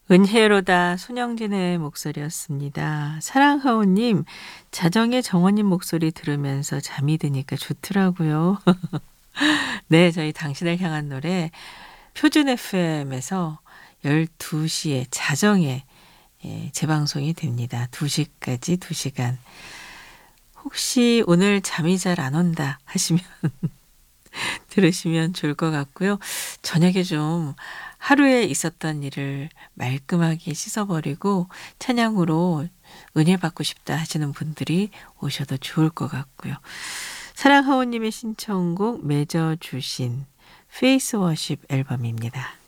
은혜로다 손영진의 목소리였습니다. 사랑하오님, 자정에 정원님 목소리 들으면서 잠이 드니까 좋더라고요. 네, 저희 당신을 향한 노래 표준 FM에서 12시에 자정에 재방송이 됩니다. 2시까지 2시간. 혹시 오늘 잠이 잘 안 온다 하시면 들으시면 좋을 것 같고요. 저녁에 좀 하루에 있었던 일을 말끔하게 씻어버리고 찬양으로 은혜 받고 싶다 하시는 분들이 오셔도 좋을 것 같고요. 사랑하오님의 신청곡 맺어주신 페이스 워십 앨범입니다.